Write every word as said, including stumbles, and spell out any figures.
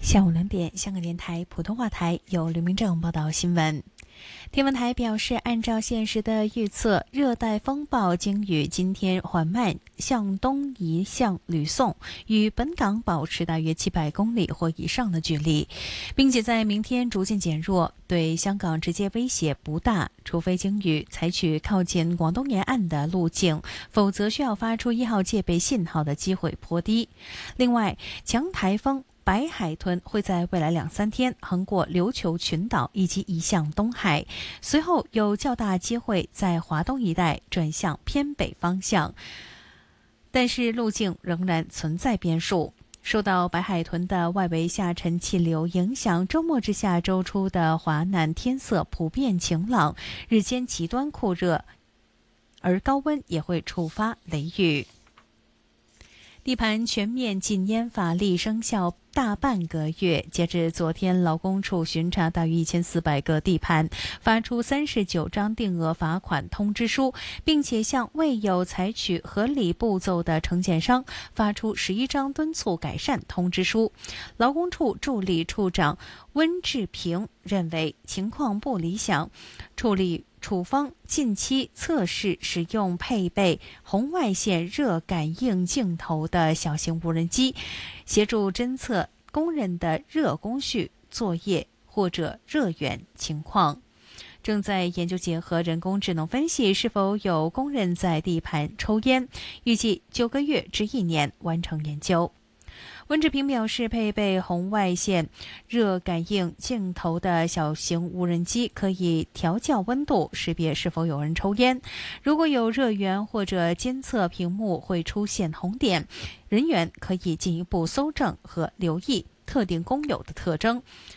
下午两点，香港电台普通话台由刘明正报道新闻。天文台表示，按照现时的预测，热带风暴鲸鱼今天缓慢向东移向吕宋，与本港保持大约七百公里或以上的距离，并且在明天逐渐减弱，对香港直接威胁不大，除非鲸鱼采取靠近广东沿岸的路径，否则需要发出一号戒备信号的机会颇低。另外，强台风白海豚会在未来两三天横过琉球群岛以及移向东海，随后有较大机会在华东一带转向偏北方向，但是路径仍然存在变数。受到白海豚的外围下沉气流影响，周末至下周初的华南天色普遍晴朗，日间极端酷热，而高温也会触发雷雨。地盘全面禁烟法例生效大半个月，截至昨天，劳工处巡查大约一千四百个地盘，发出三十九张定额罚款通知书，并且向未有采取合理步骤的承建商发出十一张敦促改善通知书。劳工处助理处长温志平认为情况不理想，处理处方近期测试使用配备红外线热感应镜头的小型无人机，协助侦测工人的热工序、作业或者热源情况。正在研究结合人工智能分析是否有工人在地盘抽烟，预计九个月至一年完成研究。温志平表示，配备红外线热感应镜头的小型无人机可以调校温度，识别是否有人抽烟。如果有热源或者监测屏幕会出现红点，人员可以进一步搜证和留意特定工友的特征。